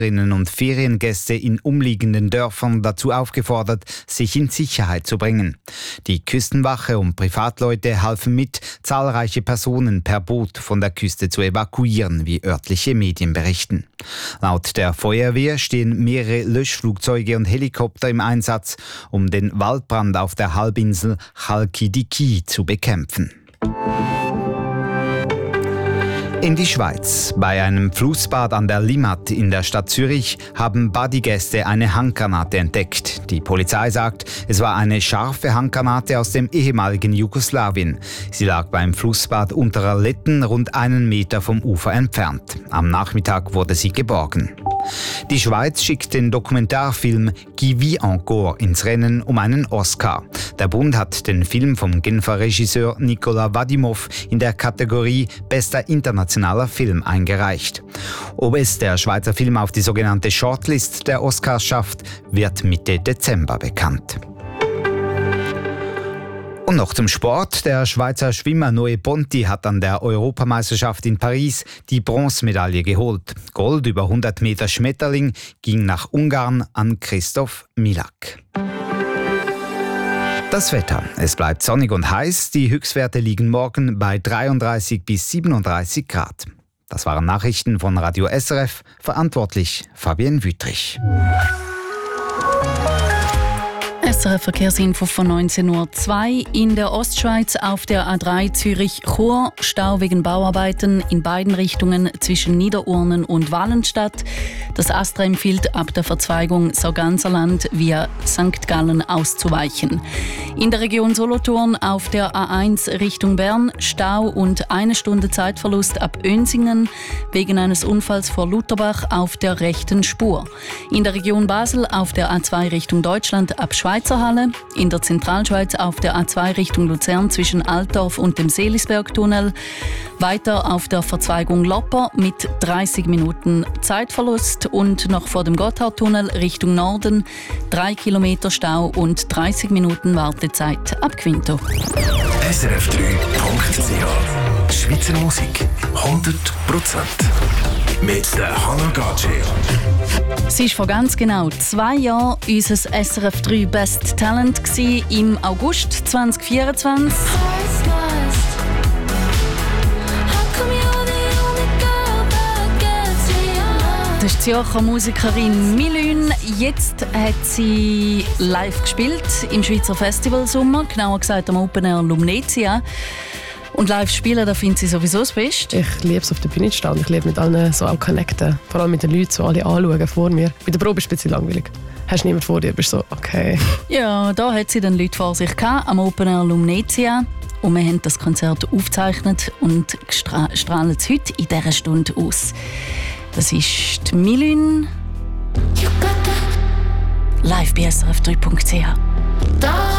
und Feriengäste in umliegenden Dörfern dazu aufgefordert, sich in Sicherheit zu bringen. Die Küstenwache und Privatleute halfen mit, zahlreiche Personen per Boot von der Küste zu evakuieren, wie örtliche Medien berichten. Laut der Feuerwehr stehen mehrere Löschflugzeuge und Helikopter im Einsatz, um den Waldbrand auf der Halbinsel Chalkidiki zu bekämpfen. In die Schweiz. Bei einem Flussbad an der Limmat in der Stadt Zürich haben Badegäste eine Handgranate entdeckt. Die Polizei sagt, es war eine scharfe Handgranate aus dem ehemaligen Jugoslawien. Sie lag beim Flussbad Unterer Letten rund 1 Meter vom Ufer entfernt. Am Nachmittag wurde sie geborgen. Die Schweiz schickt den Dokumentarfilm «Qui vit encore» ins Rennen um einen Oscar. Der Bund hat den Film vom Genfer Regisseur Nikola Vadimov in der Kategorie Bester internationaler Film eingereicht. Ob es der Schweizer Film auf die sogenannte Shortlist der Oscars schafft, wird Mitte Dezember bekannt. Und noch zum Sport. Der Schweizer Schwimmer Noé Ponti hat an der Europameisterschaft in Paris die Bronzemedaille geholt. Gold über 100 Meter Schmetterling ging nach Ungarn an Christoph Milak. Das Wetter. Es bleibt sonnig und heiß. Die Höchstwerte liegen morgen bei 33 bis 37 Grad. Das waren Nachrichten von Radio SRF. Verantwortlich Fabienne Wüttrich. SRF Verkehrsinfo von 19:02 Uhr. In der Ostschweiz auf der A3 Zürich-Chur Stau wegen Bauarbeiten in beiden Richtungen zwischen Niederurnen und Wallenstadt. Das ASTRA empfiehlt, ab der Verzweigung Sarganserland via St. Gallen auszuweichen. In der Region Solothurn auf der A1 Richtung Bern Stau und 1 Stunde Zeitverlust ab Önsingen wegen eines Unfalls vor Lutherbach auf der rechten Spur. In der Region Basel auf der A2 Richtung Deutschland ab Schweizerhalle, in der Zentralschweiz auf der A2 Richtung Luzern zwischen Altdorf und dem Seelisbergtunnel, weiter auf der Verzweigung Lopper mit 30 Minuten Zeitverlust und noch vor dem Gotthardtunnel Richtung Norden 3 Kilometer Stau und 30 Minuten Wartezeit ab Quinto. SRF3.ch Schweizer Musik 100%. Mit der Hannah Gatsche. Es war vor ganz genau 2 Jahren unser SRF 3 Best Talent im August 2024. Das ist die Zürcher Musikerin Milün. Jetzt hat sie live gespielt im Schweizer Festivalsommer, genauer gesagt am Open Air Lumnezia. Und live spielen, da findet sie sowieso das Beste. Ich liebe es, auf der Bühne zu stehen. Ich liebe mit allen so auch connecten. Vor allem mit den Leuten, so alle anschauen vor mir. Bei der Probe ist es ein bisschen langweilig. Hast du niemanden vor dir, bist so, okay. Ja, da hat sie dann Leute vor sich gehabt, am Open Air Lumnezia. Und wir haben das Konzert aufgezeichnet und strahlen es heute in dieser Stunde aus. Das ist die Milün. Live bei srf3.ch.